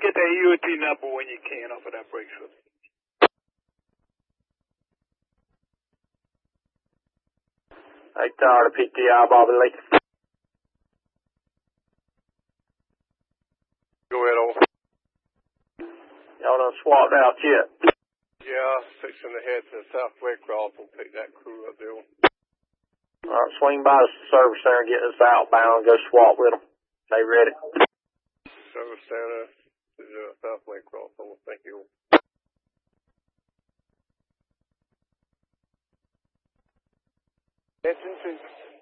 get that EOT number when you can off of that brake system. Hey, Tower to PTI, Bobby Lee. Go ahead, over. Y'all done swapped out yet? Yeah, fixing to head to the South Waycross and pick that crew up there. Alright, swing by the service center and get us outbound and go swap with them. They ready. Service center to South Waycross. Oh, thank you. Attention to